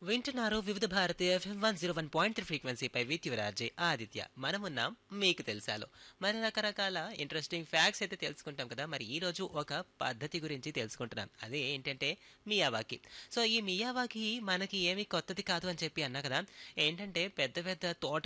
వింటున్నారు వివిధ Bharati FM 101.3 ఫ్రీక్వెన్సీపై with యువరాజే Aditya. మనమున్నాం మీకు తెలుసాలో. మరి రకరకాల ఇంట్రెస్టింగ్ ఫ్యాక్ట్స్ అయితే తెలుసుకుంటాం కదా. మరి ఈ రోజు ఒక పద్ధతి గురించి తెలుసుకుంటున్నాం. అదే ఏంటంటే మియావాకి. సో ఈ మియావాకి మనకి ఏమీ కొత్తది కాదు అని చెప్పి అన్నా కదా. ఏంటంటే పెద్ద పెద్ద తోట